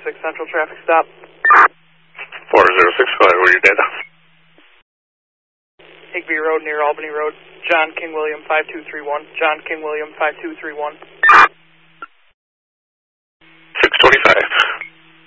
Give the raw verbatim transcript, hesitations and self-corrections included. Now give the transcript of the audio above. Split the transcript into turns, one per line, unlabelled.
six Central traffic stop.
four zero six, go ahead, where your data?
Higbee Road near Albany Road. John King William five two three one. John King William five two three one.
six twenty-five.